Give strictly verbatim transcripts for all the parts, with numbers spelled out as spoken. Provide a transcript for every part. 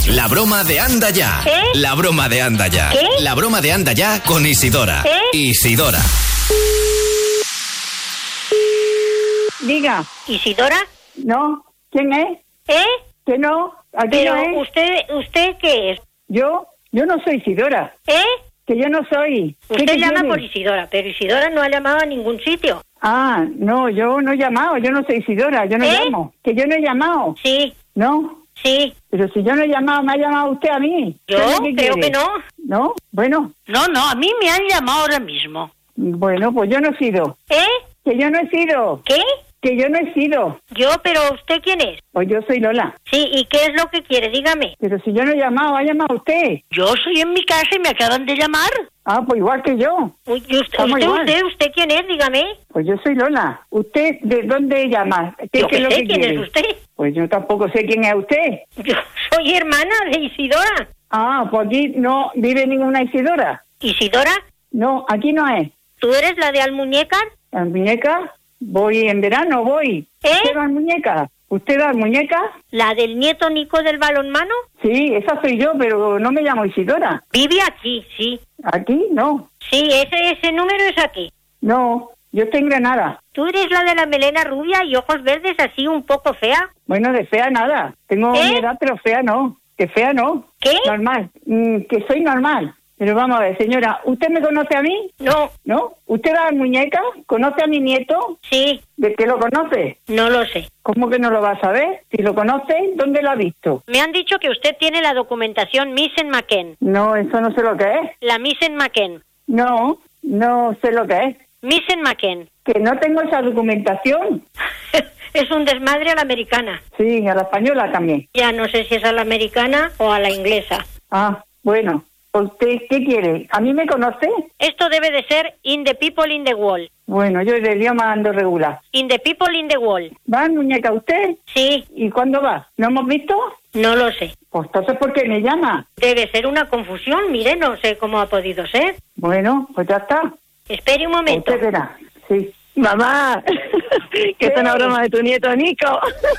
La broma de Anda Ya. ¿Eh? La broma de Anda Ya. ¿Qué? La broma de Anda Ya con Isidora. ¿Eh? Isidora. Diga. ¿Isidora? No. ¿Quién es? ¿Eh? Que no. Aquí Pero no es. usted, ¿usted qué es? Yo, yo no soy Isidora. ¿Eh? Que yo no soy. ¿Qué Usted te llama quiere? por Isidora, pero Isidora no ha llamado a ningún sitio. Ah, no, yo no he llamado. Yo no soy Isidora. Yo no ¿Eh? llamo. Que yo no he llamado. Sí, No. sí. Pero si yo no he llamado, me ha llamado usted a mí. Yo ¿Qué es lo que creo quiere? que no. ¿No? Bueno. No, no, a mí me han llamado ahora mismo. Bueno, pues yo no he sido. ¿Eh? Que yo no he sido. ¿Qué? Que yo no he sido. Yo, pero ¿usted quién es? Pues yo soy Lola. Sí, ¿y qué es lo que quiere? Dígame. Pero si yo no he llamado, ha llamado usted. Yo soy en mi casa y me acaban de llamar. Ah, pues igual que yo. Uy, ¿y usted, ¿Cómo usted, igual? usted, usted quién es? Dígame. Pues yo soy Lola. ¿Usted de dónde llama? ¿Qué, Yo qué qué es lo sé que quién quiere? es usted. Pues yo tampoco sé quién es usted. Yo soy hermana de Isidora. Ah, pues aquí no vive ninguna Isidora. ¿Isidora? No, aquí no es. ¿Tú eres la de Almuñécar? ¿Las muñecas? Voy en verano, voy. ¿Eh? ¿Usted va al muñeca? ¿Usted va al muñeca? ¿La del nieto Nico del balonmano? Sí, esa soy yo, pero no me llamo Isidora. Vive aquí, sí. ¿Aquí? No. Sí, ese, ese número es aquí. No, yo estoy en Granada. ¿Tú eres la de la melena rubia y ojos verdes así un poco fea? Bueno, de fea nada. Tengo ¿Eh? mi edad, pero fea no. Que fea no. ¿Qué? Normal. Mm, que soy normal. Pero vamos a ver, señora, ¿usted me conoce a mí? No, ¿No? ¿Usted va al muñeca? ¿Conoce a mi nieto? sí, ¿De qué lo conoce? no lo sé. ¿Cómo que no lo va a saber? Si lo conoce, ¿dónde lo ha visto? Me han dicho que usted tiene la documentación Missen McKen. No, eso no sé lo que es. La Missen McKen. No, no sé lo que es. Missen McKen. Que no tengo esa documentación. Es un desmadre a la americana. Sí, a la española también. Ya no sé si es a la americana o a la inglesa. Ah, bueno. ¿Usted qué quiere? ¿A mí me conoce? Esto debe de ser In the People in the Wall. Bueno, yo de idioma ando regular. In the People in the Wall. ¿Va al muñeca usted? Sí, ¿Y cuándo va? ¿No hemos visto? no lo sé. Pues entonces, ¿por qué me llama? Debe ser una confusión, mire, no sé cómo ha podido ser. Bueno, pues ya está. Espere un momento. Usted verá. Sí. Mamá, que es una broma de tu nieto Nico.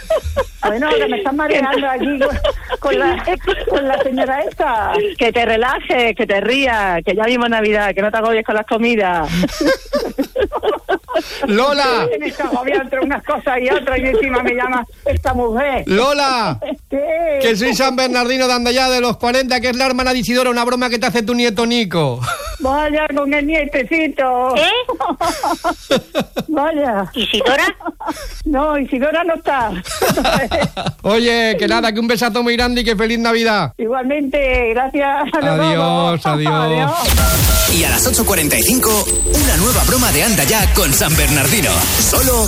Bueno, ahora me están mareando allí con, con la, con la señora esta. Que te relajes, que te rías, que ya vimos Navidad, que no te agobies con las comidas. Lola, Me está agobiando entre unas cosas y otras y encima me llama esta mujer. Lola, ¿Qué? que soy San Bernardino de Andaya de los cuarenta, que es la hermana de Isidora, una broma que te hace tu nieto Nico. Vaya con el nietecito. ¿Eh? Vaya. ¿Isidora? No, Isidora no está. Oye, que nada, que un besazo muy grande y que feliz Navidad. Igualmente, gracias. Nos Adiós, vemos. adiós. Y a las ocho cuarenta y cinco, una nueva broma de Anda Ya con San Bernardino. Solo